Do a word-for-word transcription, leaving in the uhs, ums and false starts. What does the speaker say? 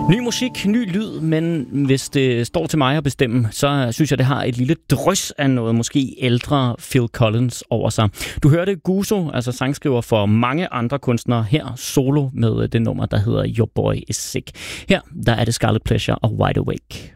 Ny musik, ny lyd, men hvis det står til mig at bestemme, så synes jeg, det har et lille drøs af noget måske ældre Phil Collins over sig. Du hørte Guzo, altså sangskriver for mange andre kunstnere, her solo med det nummer, der hedder Your Boy Is Sick. Her der er det Scarlet Pleasure og Wide Awake.